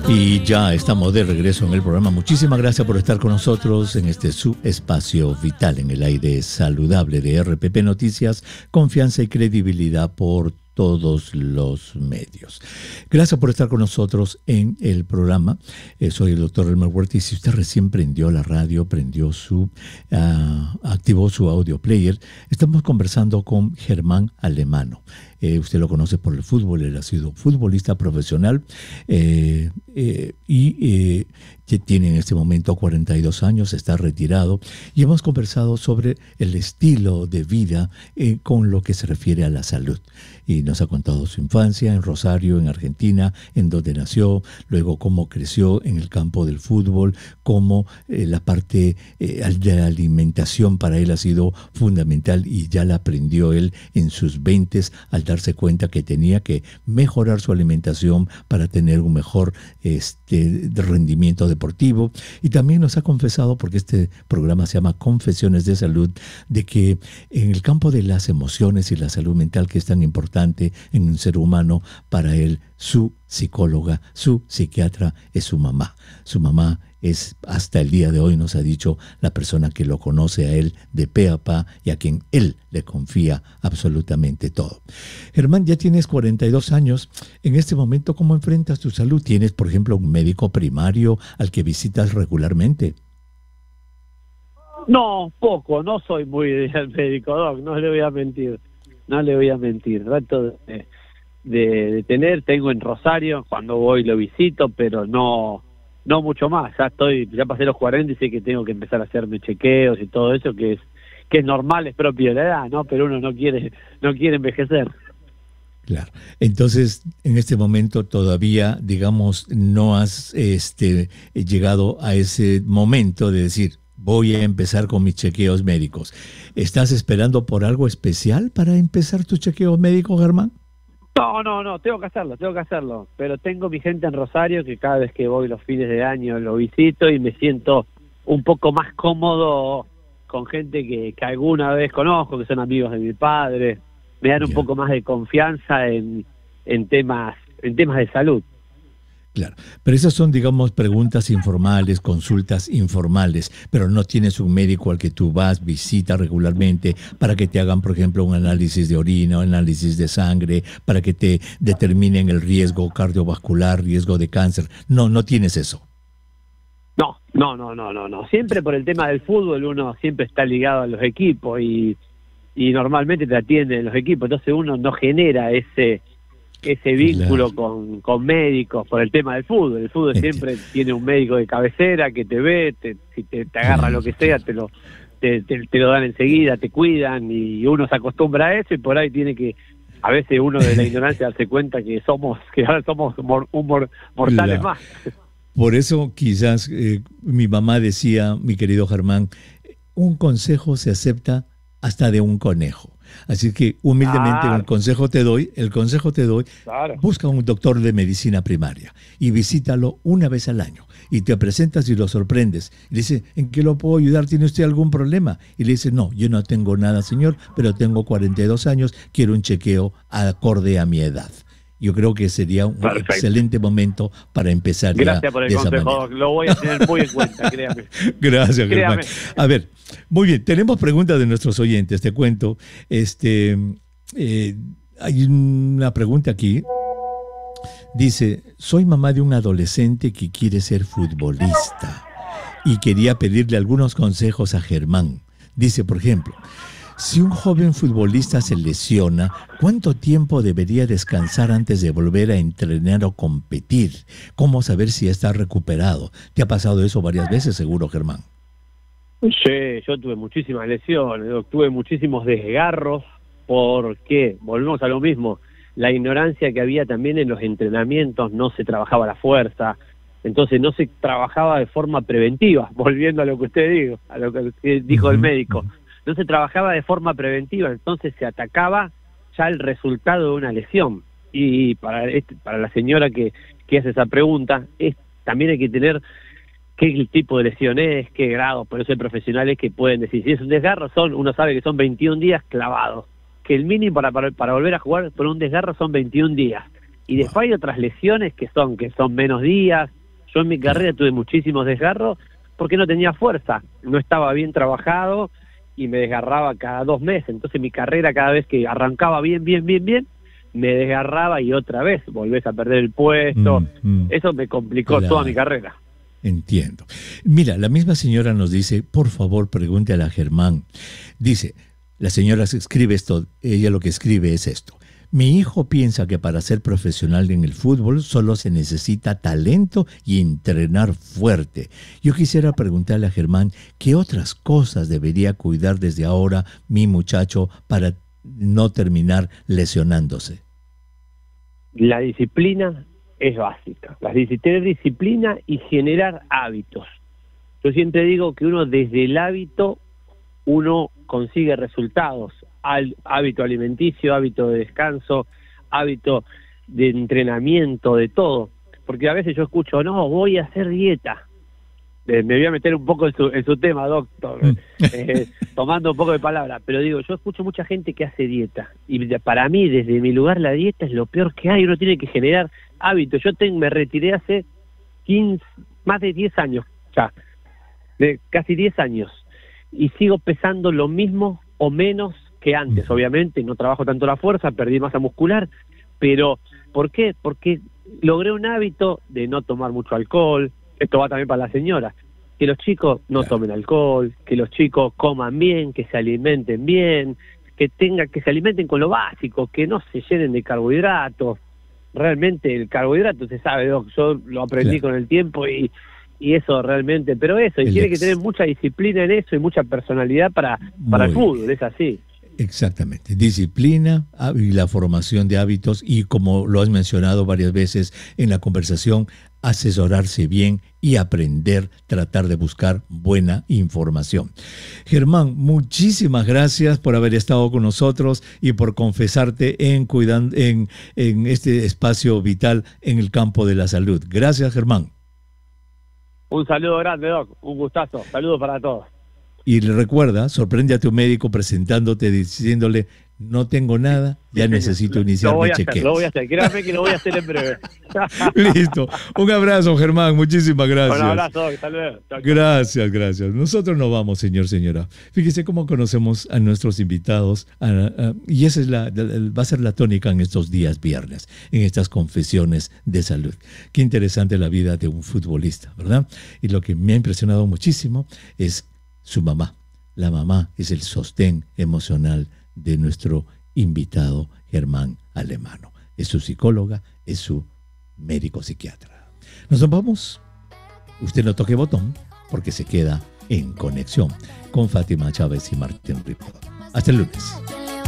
Y ya estamos de regreso en el programa. Muchísimas gracias por estar con nosotros en este su espacio vital en el aire saludable de RPP Noticias, confianza y credibilidad por todos los medios. Gracias por estar con nosotros en el programa. Soy el doctor Elmer Huerta y si usted recién prendió la radio, activó su audio player, estamos conversando con Germán Alemano. Usted lo conoce por el fútbol, él ha sido futbolista profesional y que tiene en este momento 42 años, está retirado y hemos conversado sobre el estilo de vida con lo que se refiere a la salud. Y nos ha contado su infancia en Rosario, en Argentina, en donde nació, luego cómo creció en el campo del fútbol, cómo la parte de la alimentación para él ha sido fundamental y ya la aprendió él en sus 20s al darse cuenta que tenía que mejorar su alimentación para tener un mejor rendimiento deportivo. Y también nos ha confesado, porque este programa se llama Confesiones de Salud, de que en el campo de las emociones y la salud mental, que es tan importante en un ser humano, para él su psicóloga, su psiquiatra es su mamá. Su mamá es, hasta el día de hoy nos ha dicho, la persona que lo conoce a él de pe a pa y a quien él le confía absolutamente todo. Germán, ya tienes 42 años. En este momento, ¿cómo enfrentas tu salud? ¿Tienes, por ejemplo, un médico primario al que visitas regularmente? No, poco. No soy muy del médico, Doc. No le voy a mentir. Trato de tener, tengo en Rosario, cuando voy lo visito, pero no mucho más. Ya pasé los 40 y sé que tengo que empezar a hacerme chequeos y todo eso, que es normal, es propio de la edad, ¿no? Pero uno no quiere envejecer. Claro. Entonces, en este momento todavía, digamos, no has llegado a ese momento de decir, voy a empezar con mis chequeos médicos. ¿Estás esperando por algo especial para empezar tu chequeo médico, Germán? No, tengo que hacerlo. Pero tengo mi gente en Rosario que cada vez que voy los fines de año lo visito y me siento un poco más cómodo con gente que alguna vez conozco, que son amigos de mi padre. Me dan un poco más de confianza en temas de salud. Claro, pero esas son, digamos, preguntas informales, consultas informales, pero no tienes un médico al que tú vas, visitas regularmente para que te hagan, por ejemplo, un análisis de orina, un análisis de sangre, para que te determinen el riesgo cardiovascular, riesgo de cáncer. No tienes eso. No. Siempre por el tema del fútbol uno siempre está ligado a los equipos y normalmente te atienden los equipos, entonces uno no genera ese vínculo con médicos por el tema del fútbol. El fútbol siempre tiene un médico de cabecera que te ve, si te agarra lo que sea, te lo dan enseguida, te cuidan y uno se acostumbra a eso y por ahí tiene que, a veces uno de la ignorancia darse cuenta que ahora somos mortales más. Por eso quizás mi mamá decía, mi querido Germán, un consejo se acepta hasta de un conejo. Así que humildemente el consejo te doy, busca un doctor de medicina primaria y visítalo una vez al año y te presentas y lo sorprendes. Y le dice, ¿en qué lo puedo ayudar? ¿Tiene usted algún problema? Y le dice, no, yo no tengo nada, señor, pero tengo 42 años, quiero un chequeo acorde a mi edad. Yo creo que sería un excelente momento para empezar. Gracias por el consejo, lo voy a tener muy en cuenta, créame. Gracias, Germán. A ver, muy bien, tenemos preguntas de nuestros oyentes, te cuento. Hay una pregunta aquí. Dice, soy mamá de un adolescente que quiere ser futbolista y quería pedirle algunos consejos a Germán. Dice, por ejemplo, si un joven futbolista se lesiona, ¿cuánto tiempo debería descansar antes de volver a entrenar o competir? ¿Cómo saber si está recuperado? ¿Te ha pasado eso varias veces, seguro, Germán? Sí, yo tuve muchísimas lesiones, tuve muchísimos desgarros, porque, volvemos a lo mismo, la ignorancia que había también en los entrenamientos, no se trabajaba la fuerza, entonces no se trabajaba de forma preventiva, volviendo a lo que usted dijo, a lo que dijo el médico. No se trabajaba de forma preventiva, entonces se atacaba ya el resultado de una lesión. Y para la señora que hace esa pregunta, también hay que tener qué tipo de lesión es, qué grado, por eso hay profesionales que pueden decir, si es un desgarro, uno sabe que son 21 días clavados, que el mínimo para volver a jugar por un desgarro son 21 días. Y después hay otras lesiones que son menos días. Yo en mi carrera tuve muchísimos desgarros porque no tenía fuerza, no estaba bien trabajado y me desgarraba cada 2 meses. Entonces mi carrera, cada vez que arrancaba bien, me desgarraba y otra vez volvés a perder el puesto. Eso me complicó toda mi carrera. Entiendo. Mira, la misma señora nos dice, por favor, pregúntale a Germán. Dice, la señora escribe esto, ella lo que escribe es esto. Mi hijo piensa que para ser profesional en el fútbol solo se necesita talento y entrenar fuerte. Yo quisiera preguntarle a Germán, ¿qué otras cosas debería cuidar desde ahora mi muchacho para no terminar lesionándose? La disciplina es básica. Tener disciplina y generar hábitos. Yo siempre digo que uno desde el hábito, uno consigue resultados. Hábito alimenticio, hábito de descanso, hábito de entrenamiento, de todo. Porque a veces yo escucho, no, voy a hacer dieta. Me voy a meter un poco en su tema, doctor, tomando un poco de palabra. Pero digo, yo escucho mucha gente que hace dieta. Y para mí, desde mi lugar, la dieta es lo peor que hay. Uno tiene que generar hábitos. Me retiré hace más de 10 años, ya, de casi 10 años. Y sigo pesando lo mismo o menos que antes. Obviamente no trabajo tanto la fuerza, perdí masa muscular, pero ¿por qué? Porque logré un hábito de no tomar mucho alcohol. Esto va también para la señora, que los chicos no tomen alcohol, que los chicos coman bien, que se alimenten bien, que se alimenten con lo básico, que no se llenen de carbohidratos. Realmente el carbohidrato se sabe, Doc, yo lo aprendí con el tiempo y eso realmente, pero eso, y tiene que tener mucha disciplina en eso y mucha personalidad para el fútbol, es así. Exactamente, disciplina y la formación de hábitos y, como lo has mencionado varias veces en la conversación, asesorarse bien y aprender, tratar de buscar buena información. Germán, muchísimas gracias por haber estado con nosotros y por confesarte en este espacio vital en el campo de la salud. Gracias, Germán. Un saludo grande, Doc, un gustazo, saludos para todos. Y recuerda, sorprende a tu médico presentándote, diciéndole, no tengo nada, ya necesito iniciar mi chequeo. Lo voy a hacer, créame que lo voy a hacer en breve. Listo. Un abrazo, Germán, muchísimas gracias. Un abrazo, hasta luego. Gracias. Nosotros nos vamos, señora. Fíjese cómo conocemos a nuestros invitados, y esa va a ser la tónica en estos días viernes, en estas confesiones de salud. Qué interesante la vida de un futbolista, ¿verdad? Y lo que me ha impresionado muchísimo es su mamá. La mamá es el sostén emocional de nuestro invitado Germán Alemano. Es su psicóloga, es su médico psiquiatra. Nos vamos. Usted no toque botón porque se queda en conexión con Fátima Chávez y Martín Rico. Hasta el lunes.